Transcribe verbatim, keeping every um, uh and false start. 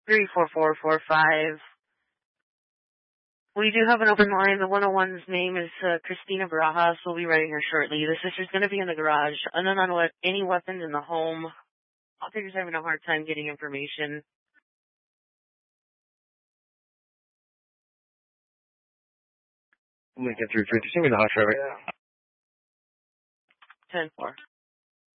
three four four four five. We do have an open line. The one oh one's name is uh, Christina Barajas. We'll be writing her shortly. The sister's going to be in the garage. Unknown on what, any weapons in the home. Officer's having a hard time getting information. Lincoln three fifty, send me the hot traffic. ten four.